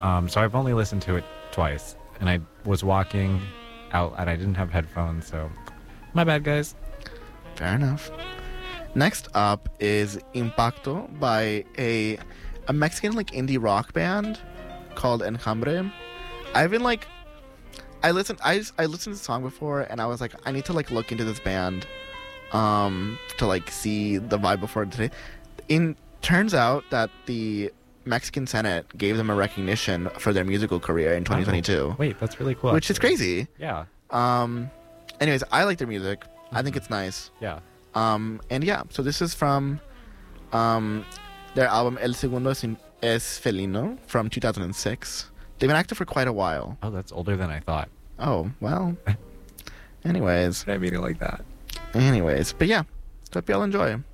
So I've only listened to it twice, and I was walking out and I didn't have headphones, so my bad, guys. Fair enough. Next up is Impacto by a Mexican like indie rock band called Enjambre. I've been like I listened to the song before and I was like I need to like look into this band to like see the vibe before today. Turns out that the Mexican Senate gave them a recognition for their musical career in 2022. Oh, wait, that's really cool. Which is crazy. Yeah. Anyways, I like their music. I think it's nice. Yeah. And yeah, so this is from their album El Segundo es Felino from 2006. They've been active for quite a while. Oh, that's older than I thought. Oh, well. Anyways. I mean it like that. Anyways, but yeah, hope y'all enjoy.